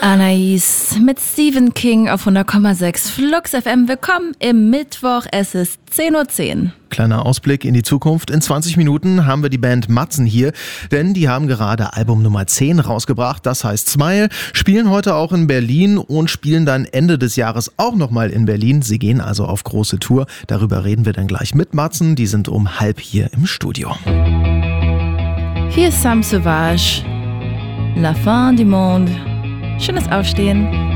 Anais mit Stephen King auf 100,6 Flux FM. Willkommen im Mittwoch, es ist 10:10 Uhr. Kleiner Ausblick in die Zukunft. In 20 Minuten haben wir die Band Matzen hier, denn die haben gerade Album Nummer 10 rausgebracht, das heißt Smile, spielen heute auch in Berlin und spielen dann Ende des Jahres auch nochmal in Berlin. Sie gehen also auf große Tour, darüber reden wir dann gleich mit Matzen, die sind um 12:30 hier im Studio. Hier ist Sam Sauvage, La Fin du Monde. Schönes Aufstehen.